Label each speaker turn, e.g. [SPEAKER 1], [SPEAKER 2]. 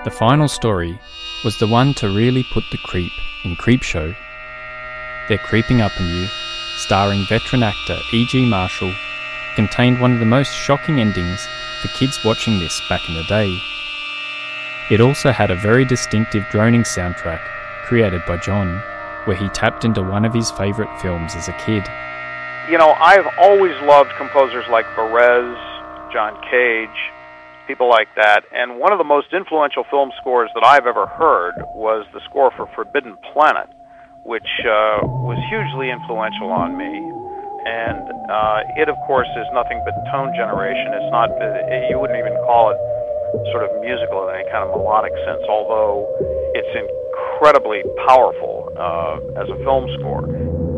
[SPEAKER 1] The final story was the one to really put the creep in Creepshow. They're Creeping Up on You, starring veteran actor E.G. Marshall, contained one of the most shocking endings for kids watching this back in the day. It also had a very distinctive droning soundtrack created by John, where he tapped into one of his favourite films as a kid.
[SPEAKER 2] You know, I've always loved composers like Perez, John Cage, people like that, and one of the most influential film scores that I've ever heard was the score for Forbidden Planet, which was hugely influential on me. And it, of course, is nothing but tone generation. It's not, you wouldn't even call it sort of musical in any kind of melodic sense, although it's incredibly powerful as a film score.